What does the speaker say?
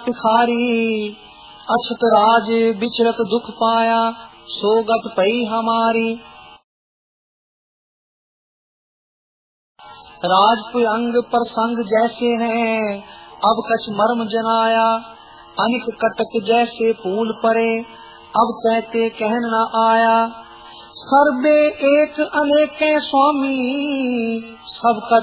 तिखारी, अछत राज बिचरत दुख पाया, सोगत पई हमारी। राजपुअंग प्रसंग जैसे हैं, अब कछ मर्म जनाया, अनिक कटक जैसे फूल परे, अब कहते कहन न आया। सर्वे एक अनेके स्वामी, सबका